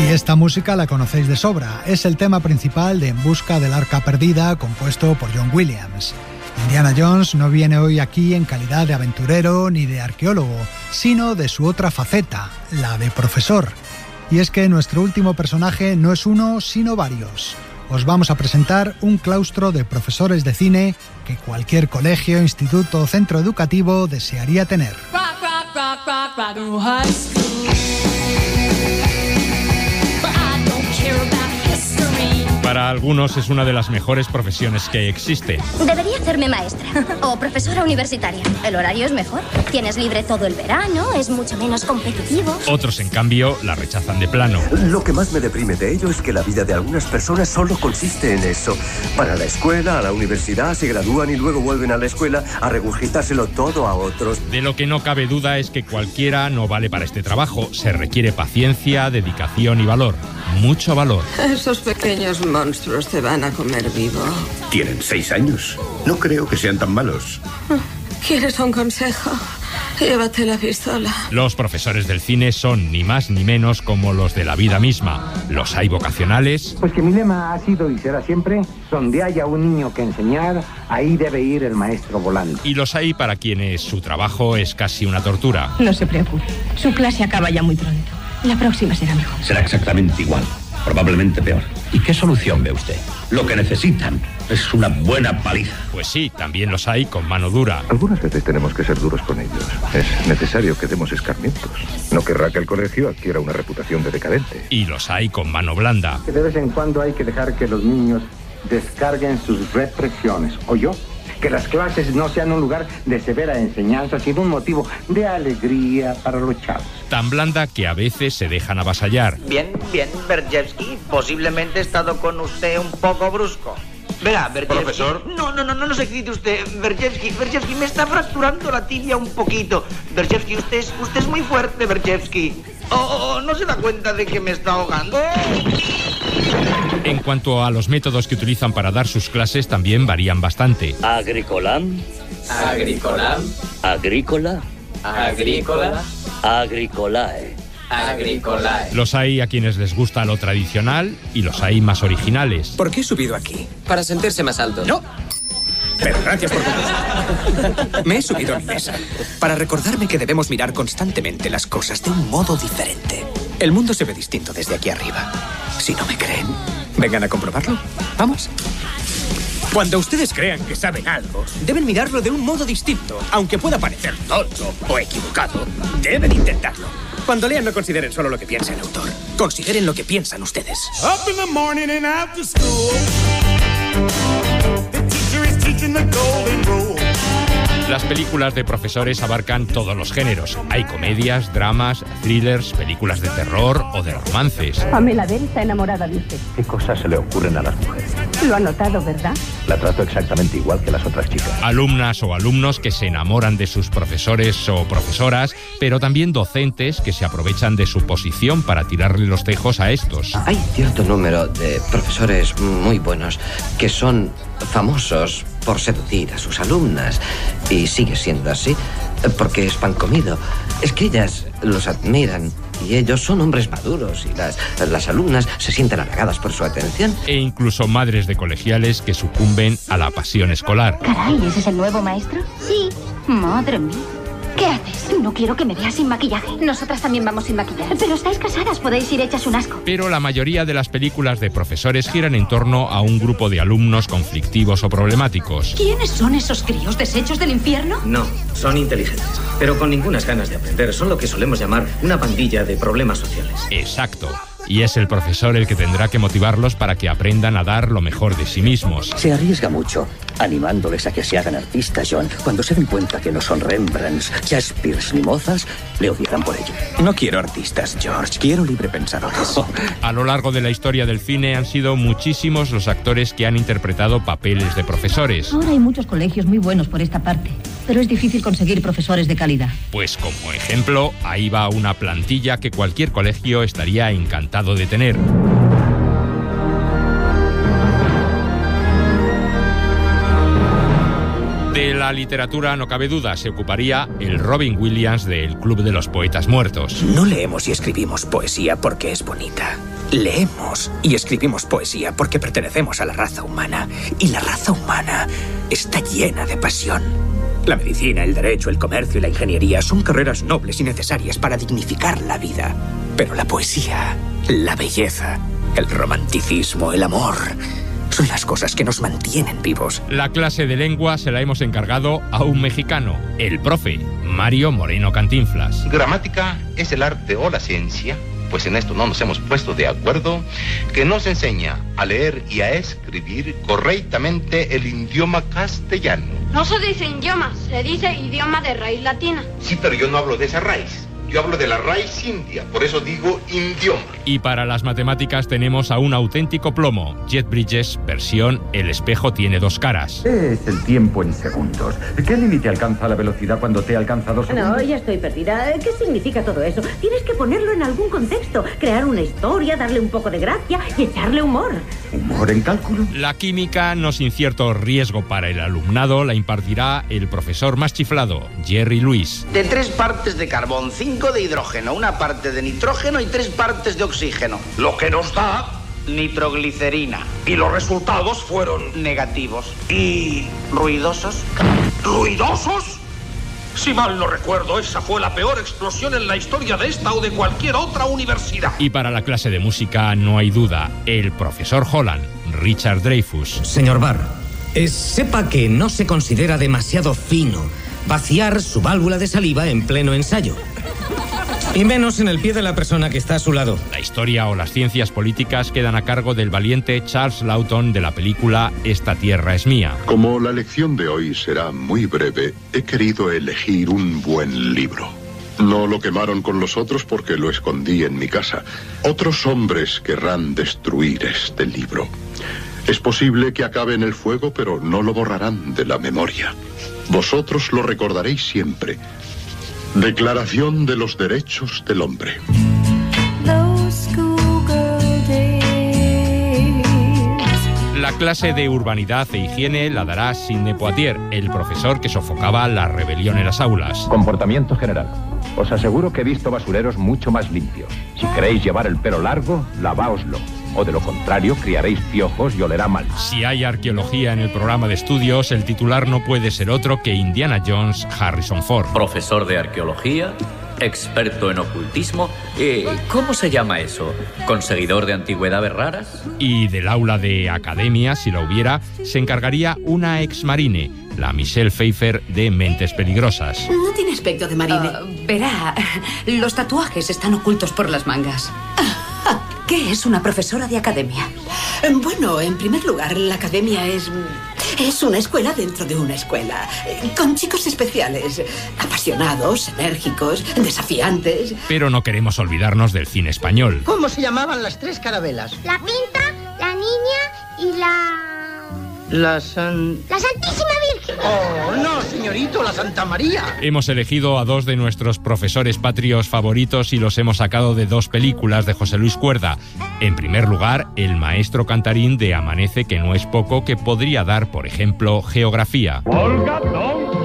esta música la conocéis de sobra. Es el tema principal de En busca del arca perdida, compuesto por John Williams. Indiana Jones no viene hoy aquí en calidad de aventurero ni de arqueólogo, sino de su otra faceta, la de profesor. Y es que nuestro último personaje no es uno, sino varios. Os vamos a presentar un claustro de profesores de cine que cualquier colegio, instituto o centro educativo desearía tener. Para algunos es una de las mejores profesiones que existe. Debería hacerme maestra o profesora universitaria. El horario es mejor. Tienes libre todo el verano, es mucho menos competitivo. Otros, en cambio, la rechazan de plano. Lo que más me deprime de ello es que la vida de algunas personas solo consiste en eso. Van a la escuela, a la universidad, se gradúan y luego vuelven a la escuela a regurgitárselo todo a otros. De lo que no cabe duda es que cualquiera no vale para este trabajo. Se requiere paciencia, dedicación y valor. Mucho valor. Esos pequeños monstruos te van a comer vivo. Tienen 6 años. No creo que sean tan malos. ¿Quieres un consejo? Llévate la pistola. Los profesores del cine son ni más ni menos como los de la vida misma. Los hay vocacionales. Pues que mi lema ha sido y será siempre: donde haya un niño que enseñar, ahí debe ir el maestro volando. Y los hay para quienes su trabajo es casi una tortura. No se preocupe, su clase acaba ya muy pronto. La próxima será mejor. Será exactamente igual, probablemente peor. ¿Y qué solución ve usted? Lo que necesitan es una buena paliza. Pues sí, también los hay con mano dura. Algunas veces tenemos que ser duros con ellos. Es necesario que demos escarmientos. No querrá que el colegio adquiera una reputación de decadente. Y los hay con mano blanda. Que de vez en cuando hay que dejar que los niños descarguen sus represiones. ¿O yo? Que las clases no sean un lugar de severa enseñanza, sino un motivo de alegría para los chavos. Tan blanda que a veces se dejan avasallar. Bien, Berjevsky. Posiblemente he estado con usted un poco brusco. Verá, Berjevsky. ¿Profesor? No se excite usted. Berjevsky, me está fracturando la tibia un poquito. Berjevsky, usted es muy fuerte, Berjevsky. ¿No se da cuenta de que me está ahogando? En cuanto a los métodos que utilizan para dar sus clases, también varían bastante. Agricolam. Agrícola. Agricolae. Los hay a quienes les gusta lo tradicional y los hay más originales. ¿Por qué he subido aquí? Para sentirse más alto. ¡No! Pero gracias por contestar. Me he subido a mi mesa para recordarme que debemos mirar constantemente las cosas de un modo diferente. El mundo se ve distinto desde aquí arriba. Si no me creen, vengan a comprobarlo. ¿Vamos? Cuando ustedes crean que saben algo, deben mirarlo de un modo distinto. Aunque pueda parecer tonto o equivocado, deben intentarlo. Cuando lean, no consideren solo lo que piensa el autor. Consideren lo que piensan ustedes. Up in the morning and after school, the teacher is teaching the golden rule. Las películas de profesores abarcan todos los géneros. Hay comedias, dramas, thrillers, películas de terror o de romances. Pamela Bell está enamorada de usted. ¿Qué cosas se le ocurren a las mujeres? Lo ha notado, ¿verdad? La trato exactamente igual que las otras chicas. Alumnas o alumnos que se enamoran de sus profesores o profesoras, pero también docentes que se aprovechan de su posición para tirarle los tejos a estos. Hay cierto número de profesores muy buenos que son famosos por seducir a sus alumnas. Y sigue siendo así, porque es pan comido. Es que ellas los admiran y ellos son hombres maduros y las alumnas se sienten halagadas por su atención. E incluso madres de colegiales que sucumben a la pasión escolar. Caray, ¿ese es el nuevo maestro? Sí. Madre mía. ¿Qué haces? No quiero que me veas sin maquillaje. Nosotras también vamos sin maquillaje. Pero estáis casadas, podéis ir hechas un asco. Pero la mayoría de las películas de profesores giran en torno a un grupo de alumnos conflictivos o problemáticos. ¿Quiénes son esos críos deshechos del infierno? No, son inteligentes, pero con ningunas ganas de aprender. Son lo que solemos llamar una pandilla de problemas sociales. Exacto. Y es el profesor el que tendrá que motivarlos para que aprendan a dar lo mejor de sí mismos. Se arriesga mucho animándoles a que se hagan artistas, John. Cuando se den cuenta que no son Rembrandts, Shakespeares ni Mozart, le odiarán por ello. No quiero artistas, George. Quiero librepensadores. A lo largo de la historia del cine han sido muchísimos los actores que han interpretado papeles de profesores. Ahora hay muchos colegios muy buenos por esta parte, pero es difícil conseguir profesores de calidad. Pues como ejemplo, ahí va una plantilla que cualquier colegio estaría encantado de tener. De la la literatura no cabe duda, se ocuparía el Robin Williams del Club de los Poetas Muertos. No leemos y escribimos poesía porque es bonita. Leemos y escribimos poesía porque pertenecemos a la raza humana. Y la raza humana está llena de pasión. La medicina, el derecho, el comercio y la ingeniería son carreras nobles y necesarias para dignificar la vida. Pero la poesía, la belleza, el romanticismo, el amor, son las cosas que nos mantienen vivos. La clase de lengua se la hemos encargado a un mexicano, el profe Mario Moreno Cantinflas. Gramática es el arte o la ciencia, pues en esto no nos hemos puesto de acuerdo, que nos enseña a leer y a escribir correctamente el idioma castellano. No se dice idioma, se dice idioma de raíz latina. Sí, pero yo no hablo de esa raíz. Yo hablo de la raíz india, por eso digo idioma. Y para las matemáticas tenemos a un auténtico plomo, Jeff Bridges, versión El espejo tiene dos caras. ¿Qué es el tiempo en segundos? ¿Qué límite alcanza la velocidad cuando te alcanza 2 segundos? No, ya estoy perdida. ¿Qué significa todo eso? Tienes que ponerlo en algún contexto, crear una historia, darle un poco de gracia y echarle humor. ¿Humor en cálculo? La química, no sin cierto riesgo para el alumnado, la impartirá el profesor más chiflado, Jerry Lewis. De 3 partes de carbón, 5 de hidrógeno, 1 parte de nitrógeno y 3 partes de oxígeno. Lo que nos da nitroglicerina. Y los resultados fueron negativos. ¿Y ruidosos? ¿Ruidosos? Si mal no recuerdo, esa fue la peor explosión en la historia de esta o de cualquier otra universidad. Y para la clase de música no hay duda, el profesor Holland, Richard Dreyfuss. Señor Barr, sepa que no se considera demasiado fino vaciar su válvula de saliva en pleno ensayo. Y menos en el pie de la persona que está a su lado. La historia o las ciencias políticas quedan a cargo del valiente Charles Lawton de la película Esta tierra es mía. Como la lección de hoy será muy breve, he querido elegir un buen libro. No lo quemaron con los otros porque lo escondí en mi casa. Otros hombres querrán destruir este libro. Es posible que acabe en el fuego, pero no lo borrarán de la memoria. Vosotros lo recordaréis siempre. Declaración de los Derechos del Hombre. La clase de urbanidad e higiene la dará Sidney Poitier, el profesor que sofocaba la rebelión en las aulas. Comportamiento general. Os aseguro que he visto basureros mucho más limpios. Si queréis llevar el pelo largo, lavaoslo. O de lo contrario, criaréis piojos y olerá mal. Si hay arqueología en el programa de estudios, el titular no puede ser otro que Indiana Jones Harrison Ford. Profesor de arqueología, experto en ocultismo. ¿Cómo se llama eso? ¿Conseguidor de antigüedades raras? Y del aula de academia, si la hubiera, se encargaría una exmarine, la Michelle Pfeiffer de Mentes Peligrosas. No tiene aspecto de marine. Verá, los tatuajes están ocultos por las mangas. ¿Qué es una profesora de academia? Bueno, en primer lugar, la academia es una escuela dentro de una escuela, con chicos especiales, apasionados, enérgicos, desafiantes. Pero no queremos olvidarnos del cine español. ¿Cómo se llamaban las 3 carabelas? La Pinta, la Niña y la Santísima Virgen. ¡Oh, no, señorito, la Santa María! Hemos elegido a 2 de nuestros profesores patrios favoritos y los hemos sacado de 2 películas de José Luis Cuerda. En primer lugar, el maestro cantarín de Amanece, que no es poco, que podría dar, por ejemplo, geografía. Olga, no.